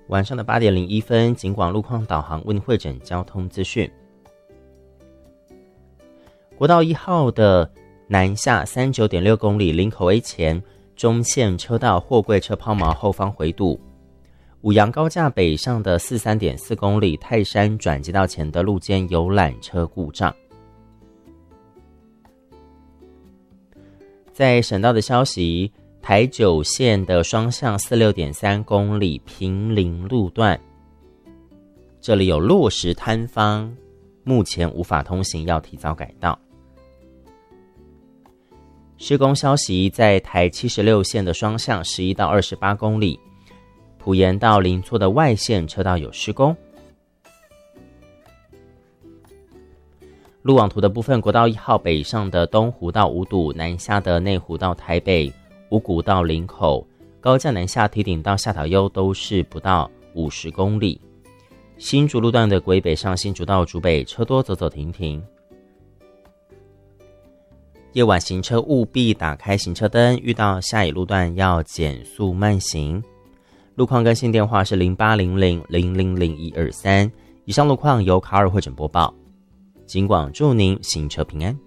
晚上的8点01分，警广路况导航为您汇整交通资讯。国道1号的南下 39.6 公里林口 A 前中线车道货柜车抛锚后方回堵，五杨高架北上的 43.4 公里泰山转接道前的路肩有缆车故障。在省道的消息，台9线的双向 46.3 公里平林路段，这里有落石坍方，目前无法通行，要提早改道。施工消息，在台76线的双向11到28公里，埔盐到林厝的外线车道有施工。路网图的部分，国道1号北上的东湖到五堵，南下的内湖到台北，五股到林口，高架南下堤顶到下塔悠都是不到50公里。新竹路段的国一北上新竹到竹北，车多走走停停。夜晚行车务必打开行车灯，遇到下雨路段要减速慢行。路况更新电话是0800000123。以上路况由卡尔汇整播报。警广祝您行车平安。